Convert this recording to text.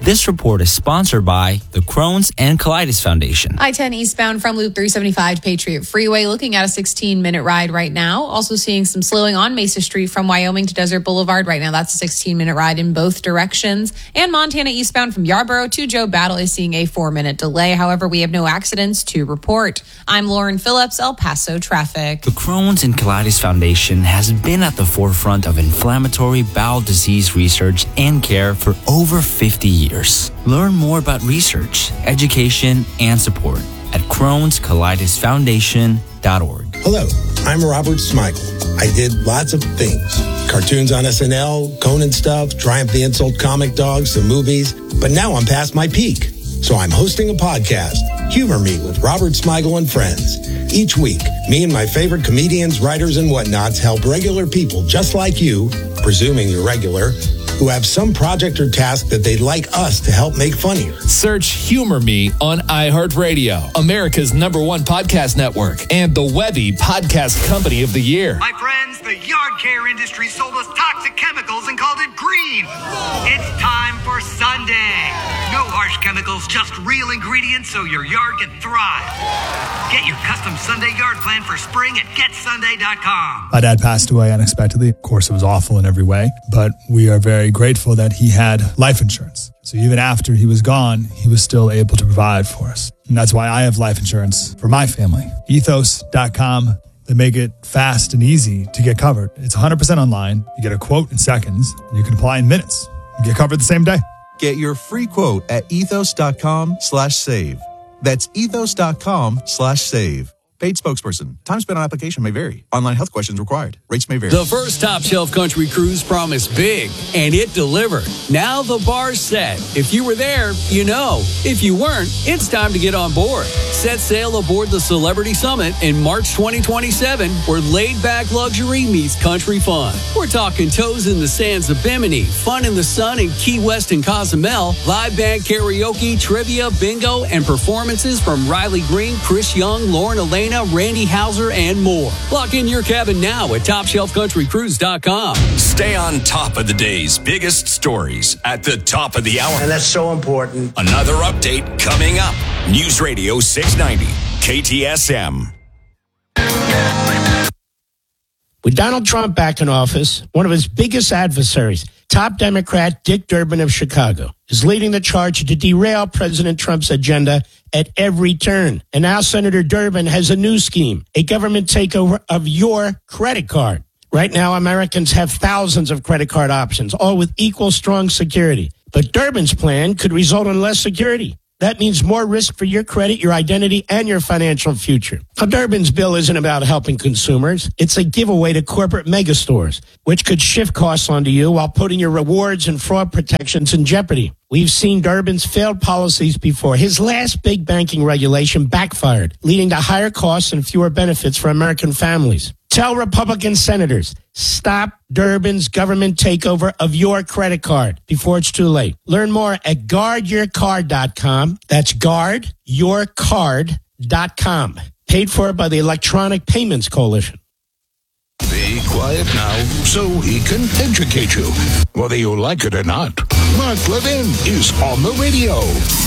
This report is sponsored by the Crohn's and Colitis Foundation. I-10 eastbound from Loop 375 to Patriot Freeway, looking at a 16-minute ride right now. Also seeing some slowing on Mesa Street from Wyoming to Desert Boulevard right now. That's a 16-minute ride in both directions. And Montana eastbound from Yarborough to Joe Battle is seeing a 4-minute delay. However, we have no accidents to report. I'm Lauren Phillips, El Paso Traffic. The Crohn's and Colitis Foundation has been at the forefront of inflammatory bowel disease research and care for over 50 years. Learn more about research, education, and support at Crohn'sColitisFoundation.org. Hello, I'm Robert Smigel. I did lots of things. Cartoons on SNL, Conan stuff, Triumph the Insult comic dogs, some movies. But now I'm past my peak. So I'm hosting a podcast, Humor Me with Robert Smigel and Friends. Each week, me and my favorite comedians, writers, and whatnots help regular people just like you, presuming you're regular, who have some project or task that they'd like us to help make funnier. Search Humor Me on iHeartRadio, America's #1 podcast network, and the Webby Podcast Company of the Year. My friends, the yard care industry sold us toxic chemicals and called it green. It's time for Sunday. No harsh chemicals, just real ingredients so your yard can thrive. Get your custom Sunday yard plan for spring at GetSunday.com. My dad passed away unexpectedly. Of course, it was awful in every way, but we are very grateful that he had life insurance. So even after he was gone, he was still able to provide for us. And that's why I have life insurance for my family. Ethos.com. They make it fast and easy to get covered. It's 100% online. You get a quote in seconds, and you can apply in minutes. You get covered the same day. Get your free quote at ethos.com/save. That's ethos.com/save. Paid spokesperson. Time spent on application may vary. Online health questions required. Rates may vary. The first Top Shelf Country Cruise promised big, and it delivered. Now the bar's set. If you were there, you know. If you weren't, it's time to get on board. Set sail aboard the Celebrity Summit in March 2027, where laid-back luxury meets country fun. We're talking toes in the sands of Bimini, fun in the sun in Key West and Cozumel, live band karaoke, trivia, bingo, and performances from Riley Green, Chris Young, Lauren Elena, Randy Hauser, and more. Lock in your cabin now at TopShelfCountryCruise.com. Stay on top of the day's biggest stories at the top of the hour. And that's so important. Another update coming up. News Radio 690, KTSM. With Donald Trump back in office, one of his biggest adversaries, top Democrat Dick Durbin of Chicago, is leading the charge to derail President Trump's agenda at every turn. And now Senator Durbin has a new scheme, a government takeover of your credit card. Right now, Americans have thousands of credit card options, all with equal strong security. But Durbin's plan could result in less security. That means more risk for your credit, your identity, and your financial future. Now, Durbin's bill isn't about helping consumers. It's a giveaway to corporate megastores, which could shift costs onto you while putting your rewards and fraud protections in jeopardy. We've seen Durbin's failed policies before. His last big banking regulation backfired, leading to higher costs and fewer benefits for American families. Tell Republican senators, stop Durbin's government takeover of your credit card before it's too late. Learn more at guardyourcard.com. That's guardyourcard.com. Paid for by the Electronic Payments Coalition. Be quiet now so he can educate you, whether you like it or not. Mark Levin is on the radio.